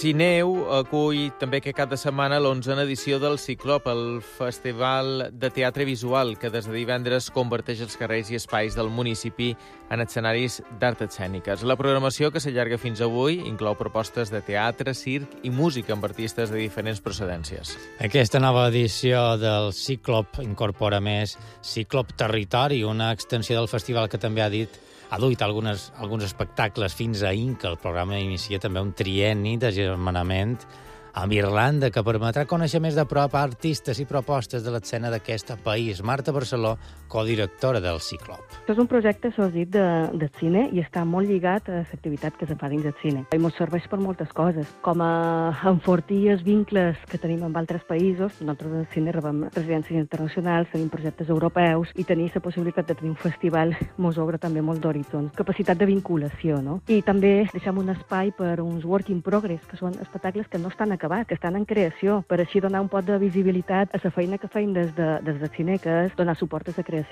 Cineu acull també aquest cap de setmana l'11a edició del Ciclop, el festival de teatre visual que des de divendres converteix els carrers i espais del municipi en escenaris d'art escèniques. La programació, que s'allarga fins avui, inclou propostes de teatre, circ i música amb artistes de diferents procedències. Aquesta nova edició del Ciclop incorpora més Ciclop Territori, una extensió del festival que també ha duit alguns espectacles fins a Inca. El programa inicia també un trienni de germanament amb Irlanda, que permetrà conèixer més de prop artistes i propostes de l'escena d'aquest país. Marta Barceló, codirectora del Ciclop. És un projecte sorgit de cine i està molt lligat a l'activitat que se fa dins del cine. I ens serveix per moltes coses, com a enfortir els vincles que tenim amb altres països. Nosaltres al cine rebem residències internacionals, tenim projectes europeus i tenir la possibilitat de tenir un festival ens obre també molt d'horitzons. Capacitat de vinculació, no? I també deixem un espai per uns work in progress, que són espectacles que no estan acabat, que estan en creació, per així donar un pot de visibilitat a la feina que feim des de cine, que és donar suport a la creació